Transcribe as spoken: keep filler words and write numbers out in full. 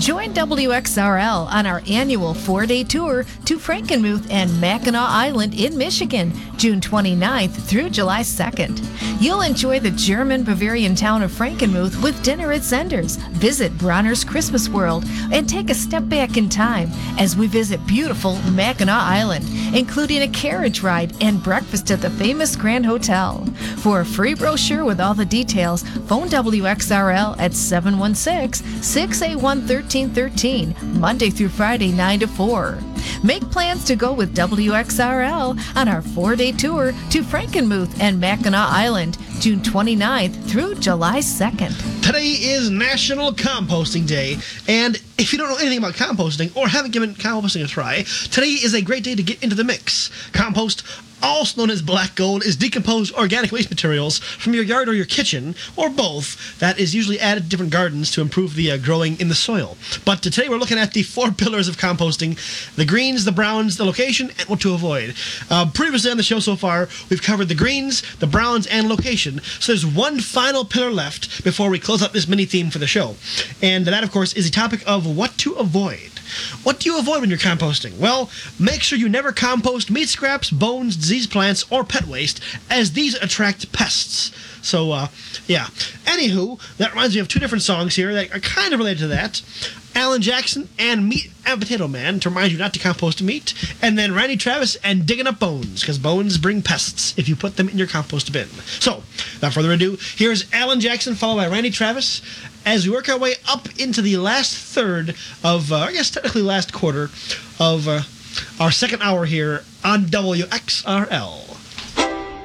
Join W X R L on our annual four-day tour to Frankenmuth and Mackinac Island in Michigan, June twenty-ninth through July second. You'll enjoy the German Bavarian town of Frankenmuth with dinner at Zender's, visit Bronner's Christmas World, and take a step back in time as we visit beautiful Mackinac Island, including a carriage ride and breakfast at the famous Grand Hotel. For a free brochure with all the details, phone W X R L at seven one six, six eight one, one three one three, Monday through Friday, nine to four. Make plans to go with W X R L on our four-day tour to Frankenmuth and Mackinac Island, June twenty-ninth through July second. Today is National Composting Day, and if you don't know anything about composting or haven't given composting a try, today is a great day to get into the mix. Compost, also known as black gold, is decomposed organic waste materials from your yard or your kitchen, or both, that is usually added to different gardens to improve the uh, growing in the soil. But today we're looking at the four pillars of composting: the greens, the browns, the location, and what to avoid. Uh, previously on the show so far, we've covered the greens, the browns, and location, so there's one final pillar left before we close up this mini theme for the show. And that, of course, is the topic of what to avoid. What do you avoid when you're composting? Well, make sure you never compost meat scraps, bones, diseased plants, or pet waste, as these attract pests. So, uh, yeah. Anywho, that reminds me of two different songs here that are kind of related to that. Alan Jackson and Meat and Potato Man, to remind you not to compost meat. And then Randy Travis and Digging Up Bones, because bones bring pests if you put them in your compost bin. So, without further ado, here's Alan Jackson, followed by Randy Travis, as we work our way up into the last third of, uh, I guess technically last quarter of uh, our second hour here on W X R L.